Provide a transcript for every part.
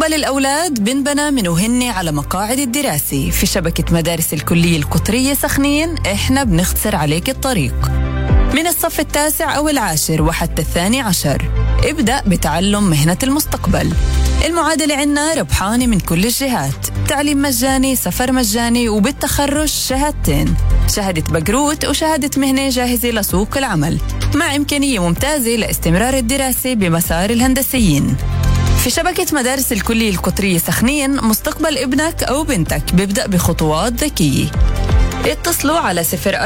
مستقبل الأولاد بنبنى من وهن على مقاعد الدراسة. في شبكة مدارس الكلية القطرية سخنين إحنا بنختصر عليك الطريق من الصف 9 أو 10 وحتى 12. ابدأ بتعلم مهنة المستقبل. المعادلة عنا ربحانة من كل الجهات، تعليم مجاني، سفر مجاني، وبالتخرج شهادتين، شهادة بقروت وشهادة مهنة جاهزة لسوق العمل، مع إمكانية ممتازة لاستمرار الدراسة بمسار الهندسيين. في شبكة مدارس الكلية القطرية سخنين مستقبل ابنك أو بنتك بيبدأ بخطوات ذكية. اتصلوا على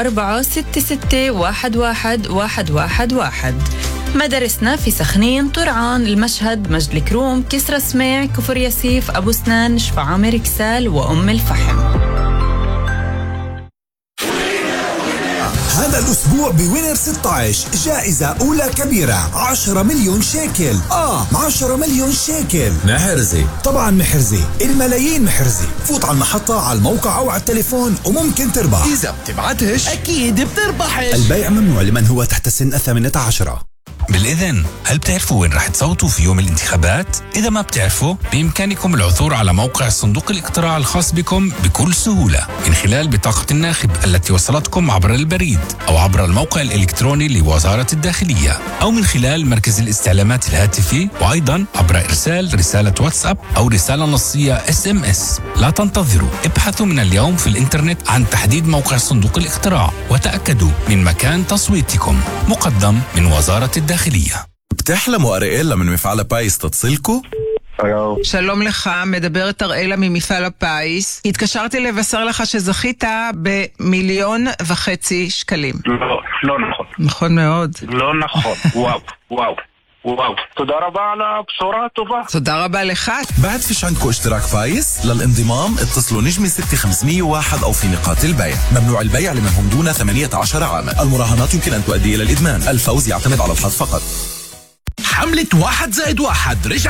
0466111111. مدارسنا في سخنين، طرعان، المشهد، مجد الكروم، كسرى سميع، كفر ياسيف، أبو سنان، شفعامر، كسال، وأم الفحم. هذا الأسبوع بوينر 16 جائزة أولى كبيرة 10 مليون شيكل. 10 مليون شيكل محرزة. طبعا محرزة، الملايين محرزة. فوت على المحطة، على الموقع أو على التليفون وممكن تربح. إذا بتبعتش أكيد بتربحش. البيع ممنوع لمن هو تحت سن 18. بالإذن، هل بتعرفوا وين رح تصوتوا في يوم الانتخابات؟ إذا ما بتعرفوا، بإمكانكم العثور على موقع صندوق الاقتراع الخاص بكم بكل سهولة من خلال بطاقة الناخب التي وصلتكم عبر البريد أو عبر الموقع الإلكتروني لوزارة الداخلية أو من خلال مركز الاستعلامات الهاتفي، وأيضا عبر إرسال رسالة واتساب أو رسالة نصية SMS. لا تنتظروا، ابحثوا من اليوم في الإنترنت عن تحديد موقع صندوق الاقتراع وتأكدوا من مكان تصويتكم. مقدم من وزارة الداخلية. بتحلموا أريئلا من مفعل بايس תצילקו? שלום לך, מדברת אראלה ממפעל הפיס. התקשרתי לבשר לך שזכית ב1.5 שקלים. לא נכון. נכון מאוד. לא נכון. וואו. תודה רבה על הבשורה הטובה. תודה רבה לך. بعد فيش عندكم اشتراك بايس؟ للانضمام اتصلوا نجمي 6501 أو في نقاط البيع. ممنوع البيع لمن هم دون 18 عاما. المراهنات يمكن أن تؤدي إلى الإدمان. الفوز يعتمد على الحظ فقط. حملة 1+1 رجع